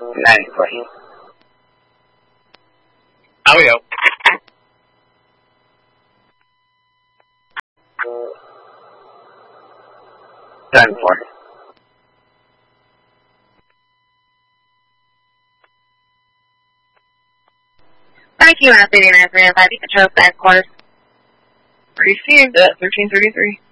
9-4. How we go? Thank you, City 935. You can show back quarters. Received at 1333.